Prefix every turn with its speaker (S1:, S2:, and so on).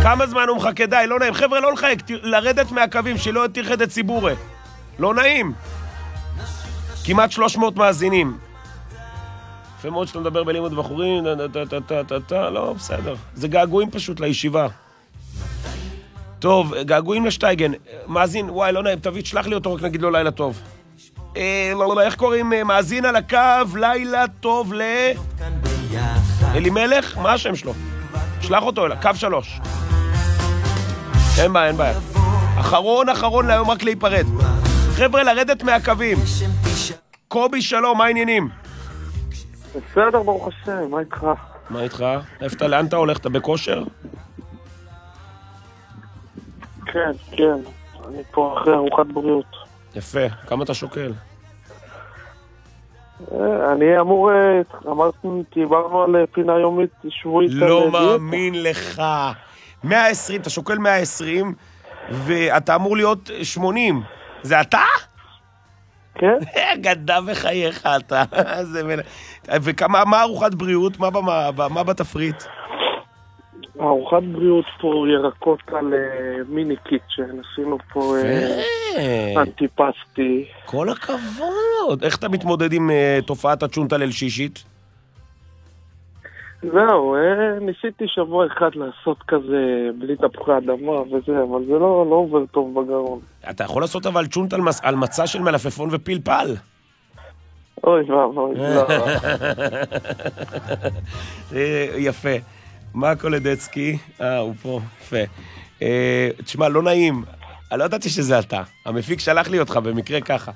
S1: כמה זמן הוא מחכה? די, לא נעים. חבר'ה, לא לחייק, לרדת מהקווים, שלא תרחד את ציבורי. לא נעים. כמעט 300 מאזינים. יפה מאוד שאתה מדבר בלימוד בחורים, לא, בסדר. זה געגועים פשוט לישיבה. טוב, געגועים לשטייגן. מאזין, וואי, לא נעים, תביא, תשלח לי אותו, רק נגיד לו לילה טוב. איך קוראים? מאזין על הקו, לילה טוב אלימלך? מה השם שלו? שלח אותו אליו, קו 3. אין בעיה, אין בעיה. אחרון להיום, רק להיפרד. חבר'ה, לרדת מהקווים. קובי, שלום, מה העניינים?
S2: בסדר, ברוך השם, מה איתך?
S1: מה איתך? איפה, לאן אתה הולך? אתה בכושר?
S2: כן, כן. אני פה אחרי ארוחת בריאות.
S1: יפה. כמה אתה שוקל?
S2: אני אמור, אמרתי, דיברנו על פינה יומית שבועית.
S1: לא מאמין לך. 120, אתה שוקל 120, ואתה אמור להיות 80. זה אתה?
S2: כן.
S1: גדע בחייך אתה. וכמה, מה ארוחת בריאות? מה בתפריט?
S2: ארוחת בריאות פה ירקות על מיני קיצ'ן, עשינו פה אנטיפסטי.
S1: כל הכבוד. איך אתה מתמודד עם תופעת הצ'ונטה ליל שישית?
S2: זהו, ניסיתי שבוע אחד לעשות כזה בלי תפוחי אדמה וזה, אבל זה לא עובר טוב בגרון.
S1: אתה יכול לעשות אבל צ'ונטה על מצע של מלפפון ופלפל.
S2: אוי ואבוי, לא.
S1: יפה. מה קולדצקי? הוא פה, יפה. תשמע, לא נעים. אני לא ידעתי שזה אתה. המפיק שלח לי אותך במקרה ככה.